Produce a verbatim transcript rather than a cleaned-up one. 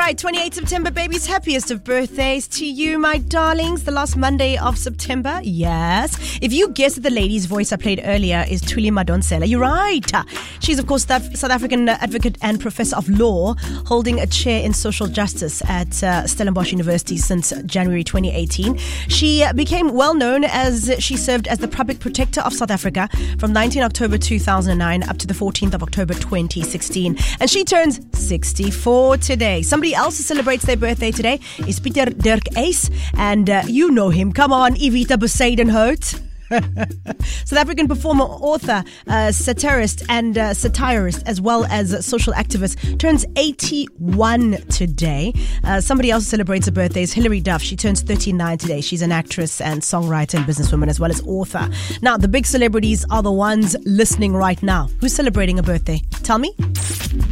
right, twenty-eighth September, babies. Happiest of birthdays to you, my darlings. The last Monday of September. Yes. If you guessed that the lady's voice I played earlier is Thuli Madonsela, you're right. She's, of course, South African advocate and professor of law, holding a chair in social justice at uh, Stellenbosch University since January twenty eighteen. She became well known as she served as the public protector of South Africa from nineteenth October two thousand nine up to the fourteenth of October twenty sixteen. And she turns sixty-four today. Somebody else who celebrates their birthday today is Pieter Dirk Uys, and uh, you know him. Come on, Evita Bezuidenhout. South African performer, author, uh, satirist and uh, satirist, as well as a social activist, turns eighty-one today. Uh, somebody else who celebrates her birthday is Hilary Duff. She turns thirty-nine today. She's an actress and songwriter and businesswoman, as well as author. Now, the big celebrities are the ones listening right now. Who's celebrating a birthday? Tell me.